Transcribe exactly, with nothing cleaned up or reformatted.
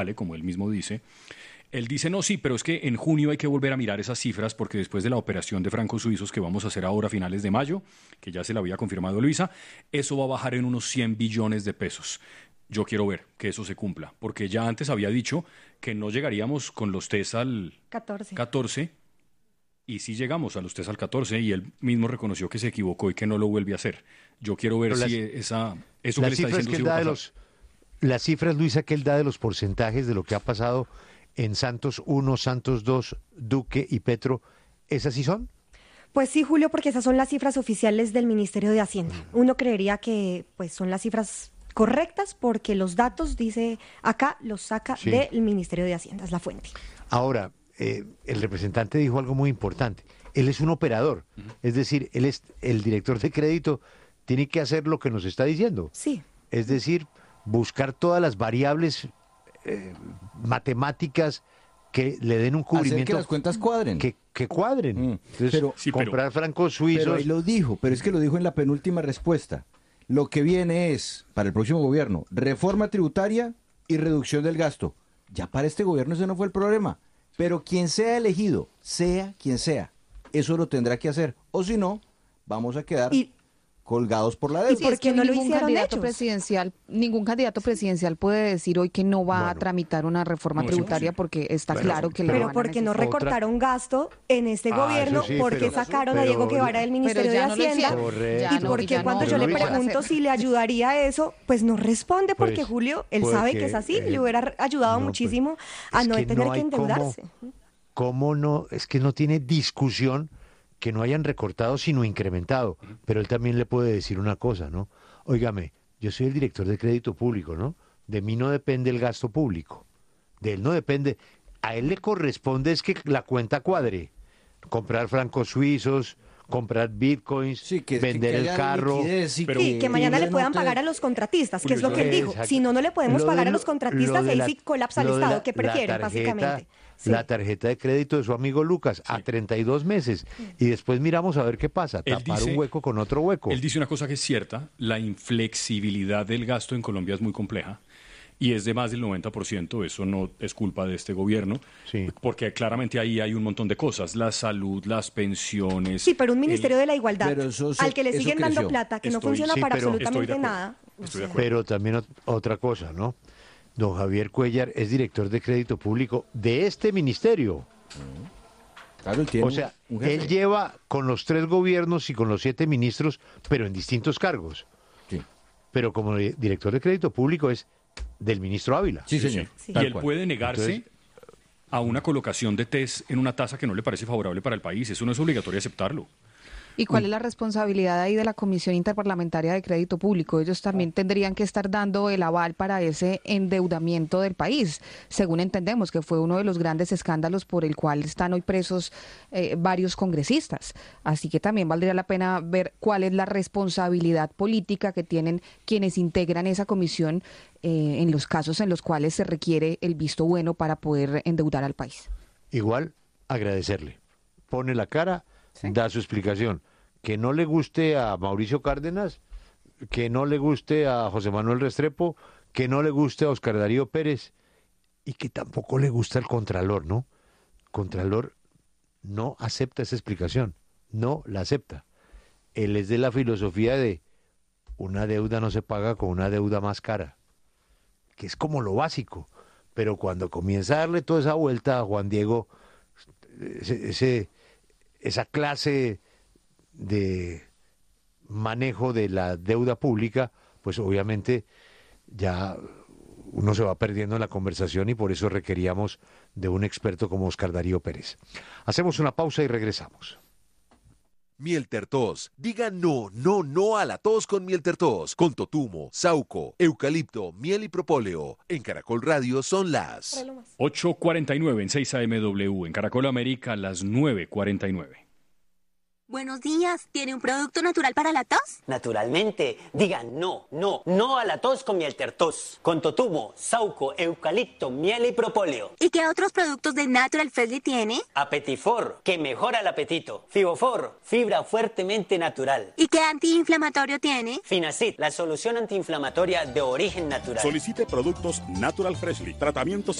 como él mismo dice. Él dice, no, sí, pero es que en junio hay que volver a mirar esas cifras porque después de la operación de francos suizos que vamos a hacer ahora a finales de mayo, que ya se la había confirmado Luisa, eso va a bajar en unos cien billones de pesos. Yo quiero ver que eso se cumpla, porque ya antes había dicho que no llegaríamos con los test al catorce. catorce, y sí llegamos a los test al catorce, y él mismo reconoció que se equivocó y que no lo vuelve a hacer. Yo quiero ver Pero si las- esa, eso que Las le está cifras diciendo que sí él va a da de pasar. los, las cifras, Luisa, que él da de los porcentajes de lo que ha pasado en Santos uno, Santos dos, Duque y Petro, ¿esas sí son? Pues sí, Julio, porque esas son las cifras oficiales del Ministerio de Hacienda. Uno creería que pues son las cifras correctas porque los datos, dice acá, los saca Sí. del Ministerio de Hacienda, es la fuente. Ahora, eh, el representante dijo algo muy importante. Él es un operador, es decir, él es el director de crédito, tiene que hacer lo que nos está diciendo. Sí. Es decir, buscar todas las variables eh, matemáticas que le den un Hacer que cubrimiento las cuentas cuadren. que, que cuadren. Mm. Entonces, Pero- Sí, pero- comprar francos Pero suizos. ahí lo dijo, pero es que lo dijo en la penúltima respuesta. Lo que viene es, para el próximo gobierno, reforma tributaria y reducción del gasto. Ya para este gobierno ese no fue el problema. Pero quien sea elegido, sea quien sea, eso lo tendrá que hacer. O si no, vamos a quedar Y- colgados por la ¿Y deuda. por es qué que no lo ningún hicieron candidato ellos? presidencial, ningún candidato presidencial puede decir hoy que no va a Bueno. tramitar una reforma No, eso tributaria sí. porque está Pero- claro que le Pero van a porque no necesitar. Otra- recortaron gasto en este Ah, gobierno, eso sí, porque pero- sacaron a pero- Diego Guevara del Ministerio Pero ya de no lo Hacienda. hicieron. Correcto. Ya Y no, porque ya cuando no, yo no le lo van a pregunto hacer. si le ayudaría a eso, pues no responde porque Pues, Julio, él sabe que porque, es así, eh, le hubiera ayudado no, pues, muchísimo a es no que tener no que hay cómo- endeudarse. ¿Cómo no? Es que no tiene discusión que no hayan recortado sino incrementado. Pero él también le puede decir una cosa, ¿no? Óigame, yo soy el director de crédito público, ¿no? De mí no depende el gasto público. De él no depende. A él le corresponde es que la cuenta cuadre. Comprar francos suizos, comprar bitcoins, Sí, que- vender que el haya carro. liquidez y Pero- Sí, que mañana le no puedan te- pagar a los contratistas, que es lo que él dijo. Exacto. Si no, no le podemos Lo pagar de a lo- los contratistas, lo de ahí la- sí colapsa el lo de Estado. la- ¿Qué la prefieren, tarjeta- básicamente? Sí. La tarjeta de crédito de su amigo Lucas a treinta y dos meses. Y después miramos a ver qué pasa. Él Tapar dice- un hueco con otro hueco. Él dice una cosa que es cierta, la inflexibilidad del gasto en Colombia es muy compleja y es de más del noventa por ciento, eso no es culpa de este gobierno, Sí. porque claramente ahí hay un montón de cosas, la salud, las pensiones. Sí, pero un Ministerio el- de la Igualdad Pero eso se- al que le eso siguen dando creció. plata, que no Estoy- funciona sí, para pero- Estoy de absolutamente acuerdo, nada. O estoy de sea, acuerdo. Pero también ot- otra cosa, ¿no? Don Javier Cuellar es director de crédito público de este ministerio. Claro, él tiene O sea, un jefe. él lleva con los tres gobiernos y con los siete ministros, pero en distintos cargos. Sí. Pero como di- director de crédito público es del ministro Ávila. Sí, Sí, señor. sí. Tal Y él cual. puede negarse Entonces- a una colocación de test en una tasa que no le parece favorable para el país. Eso no es obligatorio aceptarlo. ¿Y cuál es la responsabilidad ahí de la Comisión Interparlamentaria de Crédito Público? Ellos también tendrían que estar dando el aval para ese endeudamiento del país, según entendemos que fue uno de los grandes escándalos por el cual están hoy presos eh, varios congresistas. Así que también valdría la pena ver cuál es la responsabilidad política que tienen quienes integran esa comisión eh, en los casos en los cuales se requiere el visto bueno para poder endeudar al país. Igual agradecerle. Pone la cara, da su explicación. Que no le guste a Mauricio Cárdenas, que no le guste a José Manuel Restrepo, que no le guste a Oscar Darío Pérez y que tampoco le gusta el Contralor, ¿no? Contralor no acepta esa explicación, no la acepta. Él es de la filosofía de una deuda no se paga con una deuda más cara, que es como lo básico. Pero cuando comienza a darle toda esa vuelta a Juan Diego, ese, ese- esa clase de manejo de la deuda pública, pues obviamente ya uno se va perdiendo en la conversación y por eso requeríamos de un experto como Oscar Darío Pérez. Hacemos una pausa y regresamos. Mieltertos. Diga no, no, no a la tos con Mieltertos. Con totumo, sauco, eucalipto, miel y propóleo. En Caracol Radio son las... ocho cuarenta y nueve en seis A M W, en Caracol América, las nueve cuarenta y nueve. Buenos días, ¿tiene un producto natural para la tos? Naturalmente, digan no, no, no a la tos con miel tertos, con totumo, sauco, eucalipto, miel y propóleo. ¿Y qué otros productos de Natural Freshly tiene? Apetifor, que mejora el apetito. Fibofor, fibra fuertemente natural. ¿Y qué antiinflamatorio tiene? Finacid, la solución antiinflamatoria de origen natural. Solicite productos Natural Freshly, tratamientos